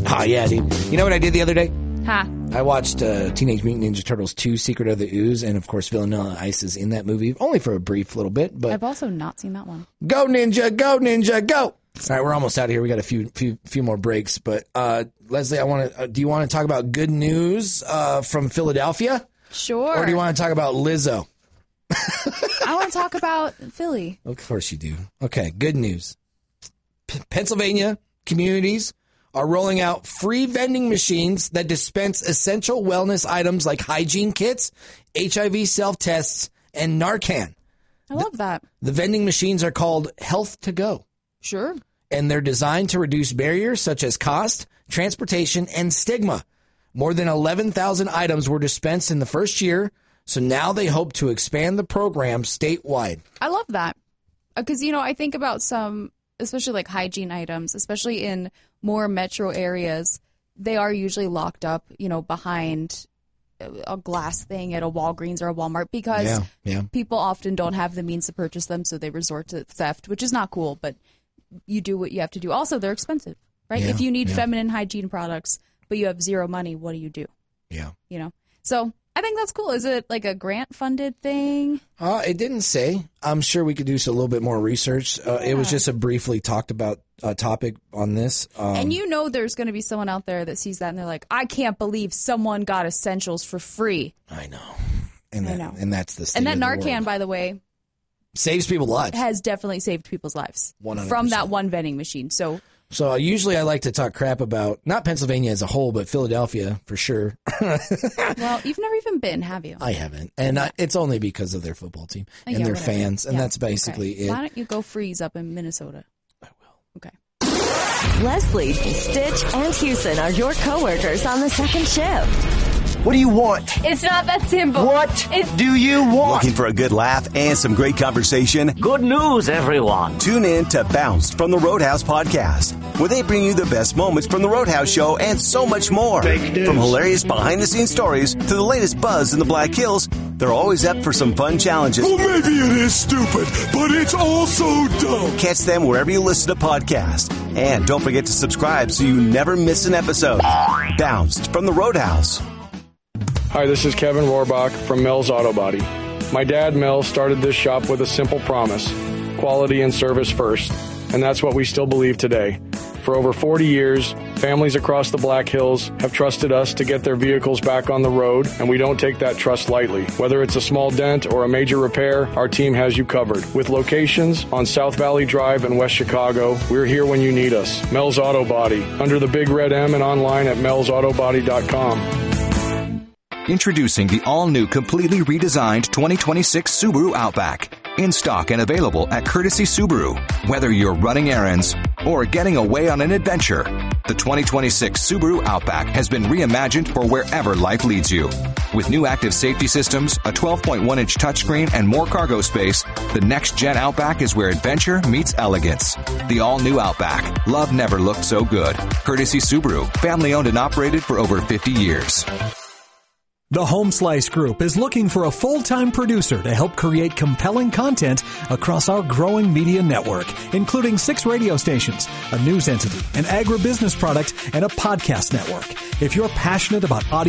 Oh, yeah, dude. You know what I did the other day? Huh? I watched Teenage Mutant Ninja Turtles 2, Secret of the Ooze, and of course Vanilla Ice is in that movie, only for a brief little bit. But I've also not seen that one. Go Ninja, go Ninja, go! All right, we're almost out of here. We got a few more breaks, but Leslie, do you want to talk about good news from Philadelphia? Sure. Or do you want to talk about Lizzo? I want to talk about Philly. Of course you do. Okay, good news. Pennsylvania communities are rolling out free vending machines that dispense essential wellness items like hygiene kits, HIV self-tests, and Narcan. I love that. The vending machines are called Health to Go. Sure. And they're designed to reduce barriers such as cost, transportation, and stigma. More than 11,000 items were dispensed in the first year, so now they hope to expand the program statewide. I love that. Because, I think about some, especially like hygiene items, especially in more metro areas, they are usually locked up, behind a glass thing at a Walgreens or a Walmart because people often don't have the means to purchase them, so they resort to theft, which is not cool, but you do what you have to do. Also, they're expensive, right? If you need feminine hygiene products, but you have zero money, what do you do? Yeah. So I think that's cool. Is it like a grant-funded thing? It didn't say. I'm sure we could do a little bit more research. It was just a briefly talked about topic on this. And there's going to be someone out there that sees that and they're like, I can't believe someone got essentials for free. I know. And that's the state And that of the Narcan, world. by the way, saves people's lives. has definitely saved people's lives 100%. from that one vending machine. So usually I like to talk crap about, not Pennsylvania as a whole, but Philadelphia for sure. Well, you've never even been, have you? I haven't. And it's only because of their football team and their whatever. fans. And that's basically it. Why don't you go freeze up in Minnesota? I will. Okay. Leslie, Stitch, and Houston are your coworkers on the second shift. What do you want? It's not that simple. What do you want? Looking for a good laugh and some great conversation? Good news, everyone. Tune in to Bounced from the Roadhouse podcast, where they bring you the best moments from the Roadhouse show and so much more. From hilarious behind-the-scenes stories to the latest buzz in the Black Hills, they're always up for some fun challenges. Well, maybe it is stupid, but it's also dumb. Catch them wherever you listen to podcasts. And don't forget to subscribe so you never miss an episode. Bounced from the Roadhouse. Hi, this is Kevin Rohrbach from Mel's Auto Body. My dad, Mel, started this shop with a simple promise: quality and service first. And that's what we still believe today. For over 40 years, families across the Black Hills have trusted us to get their vehicles back on the road, and we don't take that trust lightly. Whether it's a small dent or a major repair, our team has you covered. With locations on South Valley Drive in West Chicago, we're here when you need us. Mel's Auto Body, under the big red M and online at melsautobody.com. Introducing the all-new, completely redesigned 2026 Subaru Outback. In stock and available at Courtesy Subaru. Whether you're running errands or getting away on an adventure, the 2026 Subaru Outback has been reimagined for wherever life leads you. With new active safety systems, a 12.1-inch touchscreen, and more cargo space, the next-gen Outback is where adventure meets elegance. The all-new Outback. Love never looked so good. Courtesy Subaru. Family-owned and operated for over 50 years. The Home Slice Group is looking for a full-time producer to help create compelling content across our growing media network, including 6 radio stations, a news entity, an agribusiness product, and a podcast network. If you're passionate about audio